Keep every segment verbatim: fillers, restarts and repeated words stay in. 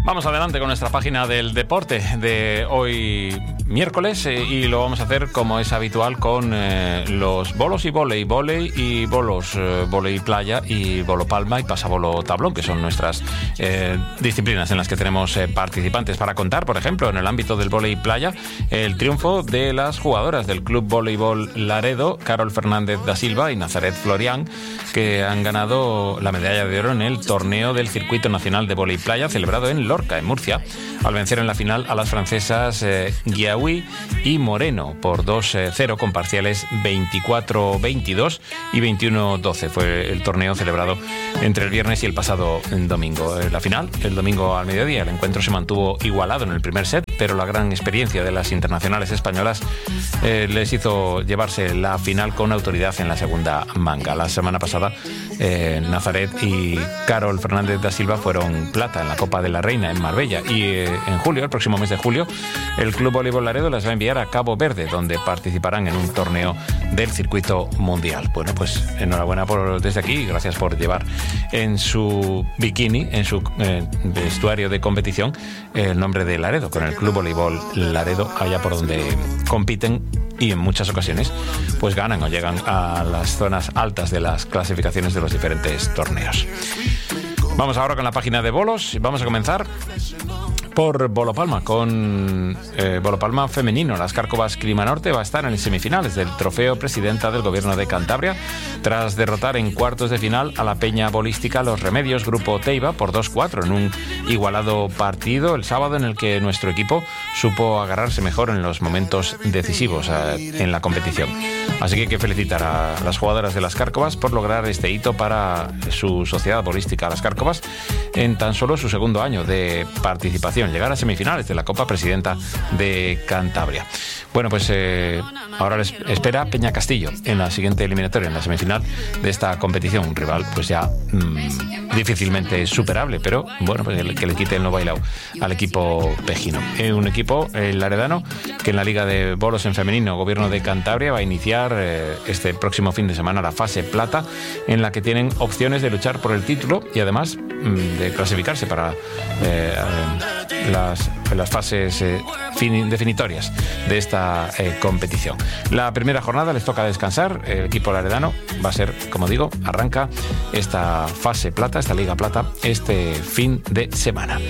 Vamos adelante con nuestra página del deporte de hoy miércoles eh, y lo vamos a hacer como es habitual con eh, los bolos y volei, volei y bolos, eh, volei playa y bolo palma y pasabolo tablón, que son nuestras eh, disciplinas en las que tenemos eh, participantes para contar. Por ejemplo, en el ámbito del volei playa, el triunfo de las jugadoras del Club Voleibol Laredo, Carol Fernández da Silva y Nazaret Florián, que han ganado la medalla de oro en el torneo del Circuito Nacional de Volei Playa celebrado en Lorca, en Murcia, al vencer en la final a las francesas eh, Guiaoui y Moreno por dos cero con parciales veinticuatro veintidós y veintiuno doce. Fue el torneo celebrado entre el viernes y el pasado domingo. La final, el domingo al mediodía, el encuentro se mantuvo igualado en el primer set, pero la gran experiencia de las internacionales españolas eh, les hizo llevarse la final con autoridad en la segunda manga. La semana pasada, eh, Nazaret y Carol Fernández da Silva fueron plata en la Copa de la Reina en Marbella, y eh, en julio, el próximo mes de julio, el Club Voleibol Laredo las va a enviar a Cabo Verde, donde participarán en un torneo del circuito mundial. Bueno, pues enhorabuena por, desde aquí, gracias por llevar en su bikini, en su eh, vestuario de competición, el nombre de Laredo, con el Club Voleibol Laredo, allá por donde compiten, y en muchas ocasiones pues ganan o llegan a las zonas altas de las clasificaciones de los diferentes torneos. Vamos ahora con la página de bolos. Vamos a comenzar por Bolo Palma, con eh, Bolo Palma femenino. Las Cárcovas Clima Norte va a estar en semifinales del Trofeo Presidenta del Gobierno de Cantabria, tras derrotar en cuartos de final a la Peña Bolística Los Remedios, Grupo Teiba, por dos cuatro, en un igualado partido el sábado, en el que nuestro equipo supo agarrarse mejor en los momentos decisivos eh, en la competición. Así que hay que felicitar a las jugadoras de las Cárcovas por lograr este hito para su sociedad bolística Las Cárcovas en tan solo su segundo año de participación, llegar a semifinales de la Copa Presidenta de Cantabria. Bueno, pues eh, ahora les espera Peña Castillo en la siguiente eliminatoria, en la semifinal de esta competición. Un rival pues ya mmm, difícilmente superable, pero bueno, pues el, que le quite el no bailao al equipo pejino. Eh, un equipo, el laredano, que en la Liga de Bolos en Femenino Gobierno de Cantabria va a iniciar eh, este próximo fin de semana la fase plata, en la que tienen opciones de luchar por el título y además mmm, de clasificarse para eh, las, las fases eh, fin, definitorias de esta eh, competición. La primera jornada les toca descansar. El equipo laredano va a ser, como digo, arranca esta fase plata, esta Liga Plata, este fin de semana.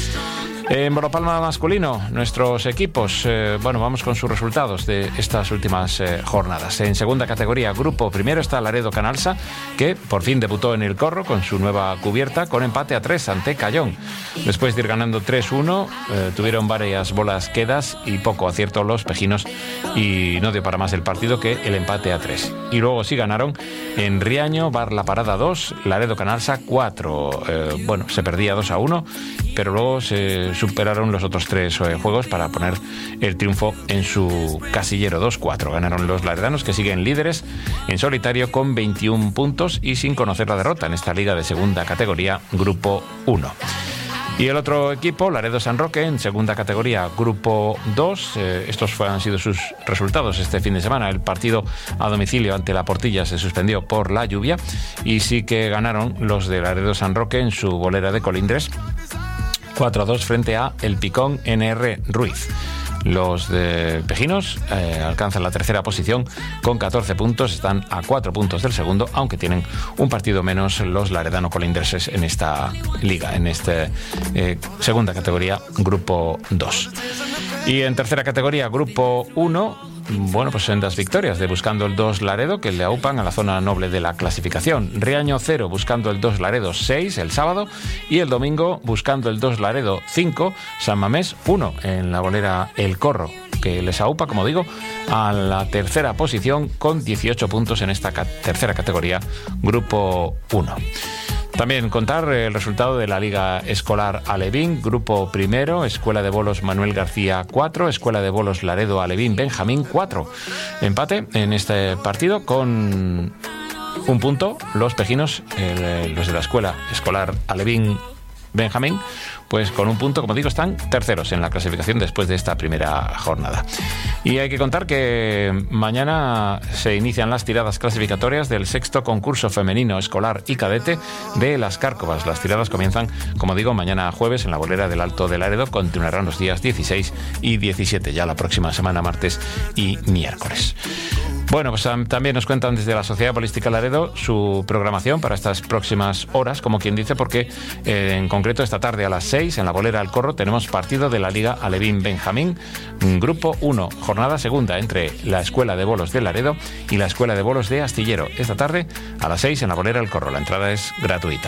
En Bolo Palma masculino, nuestros equipos, eh, bueno, vamos con sus resultados de estas últimas eh, jornadas. En segunda categoría, grupo primero, está Laredo Canalsa, que por fin debutó en el Corro con su nueva cubierta, con empate a tres ante Cayón. Después de ir ganando tres uno, eh, tuvieron varias bolas quedas y poco acierto los pejinos, y no dio para más el partido que el empate a tres. Y luego sí ganaron en Riaño, Bar La Parada dos, Laredo Canalsa cuatro. Eh, bueno, se perdía dos a uno, pero luego se superaron los otros tres eh, juegos para poner el triunfo en su casillero. Dos cuatro ganaron los laredanos, que siguen líderes en solitario con veintiún puntos y sin conocer la derrota en esta liga de segunda categoría, grupo uno. Y el otro equipo, Laredo San Roque, en segunda categoría, grupo dos. Eh, estos fue, han sido sus resultados este fin de semana. El partido a domicilio ante la Portilla se suspendió por la lluvia, y sí que ganaron los de Laredo San Roque en su bolera de Colindres cuatro a dos frente a El Picón N R Ruiz. Los de Pejinos eh, alcanzan la tercera posición con catorce puntos, están a cuatro puntos del segundo, aunque tienen un partido menos los laredano colindreses en esta liga, en esta eh, segunda categoría, grupo dos. Y en tercera categoría, grupo uno, bueno, pues sendas victorias de Buscando el dos Laredo, que le aupan a la zona noble de la clasificación. Riaño cero, Buscando el dos Laredo seis el sábado, y el domingo Buscando el dos Laredo cinco, San Mamés uno en la bolera El Corro, que les aupa, como digo, a la tercera posición con dieciocho puntos en esta ca- tercera categoría, grupo uno. También contar el resultado de la Liga Escolar Alevín, grupo primero, Escuela de Bolos Manuel García cuatro, Escuela de Bolos Laredo Alevín Benjamín cuatro. Empate en este partido con un punto. Los pejinos, el, los de la Escuela Escolar Alevín Benjamín, pues pues con un punto, como digo, están terceros en la clasificación después de esta primera jornada. Y hay que contar que mañana se inician las tiradas clasificatorias del sexto concurso femenino escolar y cadete de Las Cárcovas. Las tiradas comienzan, como digo, mañana jueves en la bolera del Alto de Laredo, continuarán los días dieciséis y diecisiete, ya la próxima semana, martes y miércoles. Bueno, pues también nos cuentan desde la Sociedad Bolística Laredo su programación para estas próximas horas, como quien dice, porque eh, en concreto esta tarde a las seis en la bolera del Corro tenemos partido de la Liga Alevín Benjamín, Grupo uno, jornada segunda entre la Escuela de Bolos de Laredo y la Escuela de Bolos de Astillero. Esta tarde a las seis en la bolera del Corro, la entrada es gratuita.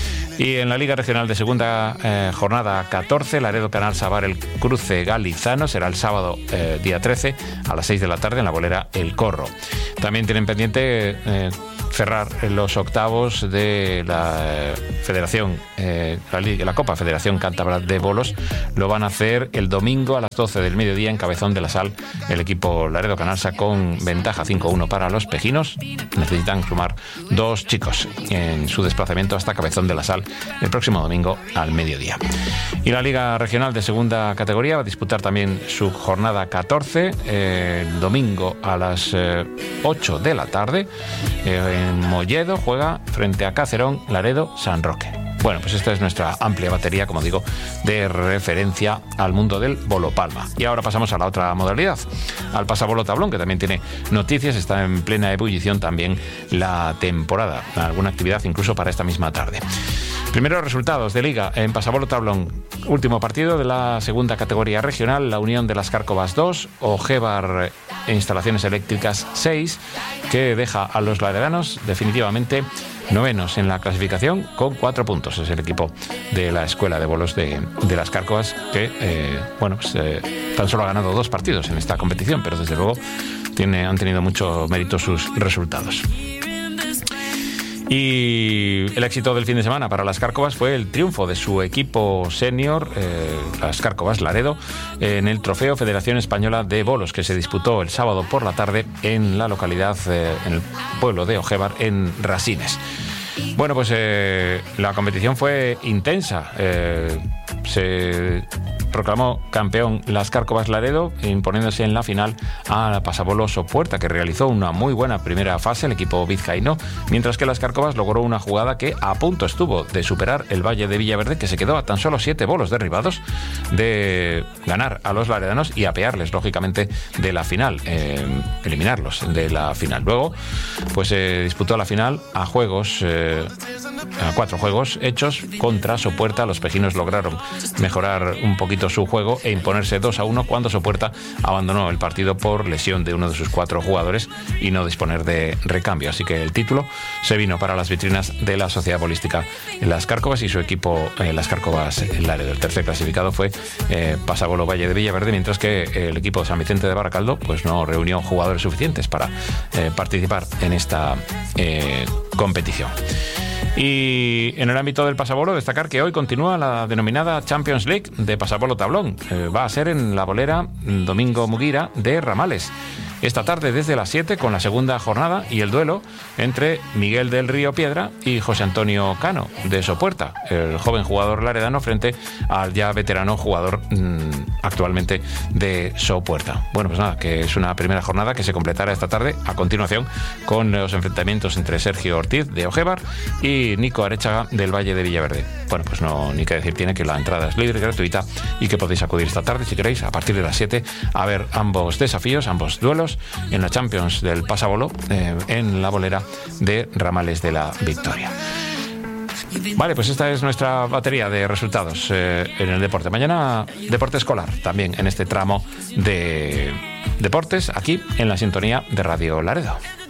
Y en la Liga Regional de Segunda, eh, jornada catorce, Laredo Canal Sabar el Cruce Galizano, será el sábado eh, día trece a las seis de la tarde en la bolera El Corro. También tienen pendiente eh, cerrar los octavos de la eh, Federación, eh, la, la Copa Federación Cántabra de Bolos. Lo van a hacer el domingo a las doce del mediodía en Cabezón de la Sal, el equipo Laredo Canalsa con ventaja cinco uno para los pejinos. Necesitan sumar dos chicos en su desplazamiento hasta Cabezón de la Sal el próximo domingo al mediodía. Y la Liga Regional de Segunda Categoría va a disputar también su jornada catorce, eh, el domingo a las eh, ocho de la tarde. Eh, en Molledo juega frente a Cacerón, Laredo, San Roque. Bueno, pues esta es nuestra amplia batería, como digo, de referencia al mundo del bolo palma. Y ahora pasamos a la otra modalidad, al pasabolo tablón, que también tiene noticias, está en plena ebullición también la temporada, alguna actividad incluso para esta misma tarde. Primero, resultados de Liga en pasabolo tablón. Último partido de la segunda categoría regional, la Unión de Las Cárcovas dos, Ojebar Instalaciones Eléctricas seis, que deja a los laredanos definitivamente novenos en la clasificación con cuatro puntos. Es el equipo de la Escuela de Bolos de, de Las Cárcovas que, eh, bueno, pues, eh, tan solo ha ganado dos partidos en esta competición, pero desde luego tiene, han tenido mucho mérito sus resultados. Y el éxito del fin de semana para Las Cárcovas fue el triunfo de su equipo senior, eh, Las Cárcovas Laredo, en el Trofeo Federación Española de Bolos, que se disputó el sábado por la tarde en la localidad, eh, en el pueblo de Ojebar, en Rasines. Bueno, pues eh, la competición fue intensa. Eh, se proclamó campeón Las Cárcovas Laredo, imponiéndose en la final a la Pasabolo Sopuerta, que realizó una muy buena primera fase, el equipo vizcaíno, mientras que Las Cárcovas logró una jugada que a punto estuvo de superar el Valle de Villaverde, que se quedó a tan solo siete bolos derribados de ganar a los laredanos y apearles, lógicamente, de la final, eh, eliminarlos de la final. Luego, pues se eh, disputó la final a juegos, eh, a cuatro juegos hechos contra Sopuerta. Los pejinos lograron mejorar un poquito su juego e imponerse dos a uno cuando Sopuerta abandonó el partido por lesión de uno de sus cuatro jugadores y no disponer de recambio. Así que el título se vino para las vitrinas de la Sociedad Bolística Las Cárcovas y su equipo eh, Las Cárcovas Laredo. El tercer clasificado fue eh, Pasabolo Valle de Villaverde, mientras que el equipo de San Vicente de Baracaldo pues no reunió jugadores suficientes para eh, participar en esta eh, competición. Y en el ámbito del pasabolo, destacar que hoy continúa la denominada Champions League de pasabolo tablón. Eh, va a ser en la bolera Domingo Muguira de Ramales. Esta tarde desde las siete con la segunda jornada y el duelo entre Miguel del Río Piedra y José Antonio Cano de Sopuerta, el joven jugador laredano frente al ya veterano jugador mmm, actualmente de Sopuerta. Bueno, pues nada, que es una primera jornada que se completará esta tarde a continuación con los enfrentamientos entre Sergio Ortiz de Ojebar y Nico Arechaga del Valle de Villaverde. Bueno, pues no, ni que decir tiene que la entrada es libre y gratuita y que podéis acudir esta tarde si queréis a partir de las siete a ver ambos desafíos, ambos duelos en la Champions del pasabolo eh, en la bolera de Ramales de la Victoria. Vale, pues esta es nuestra batería de resultados eh, en el deporte. Mañana deporte escolar también en este tramo de deportes aquí en la sintonía de Radio Laredo.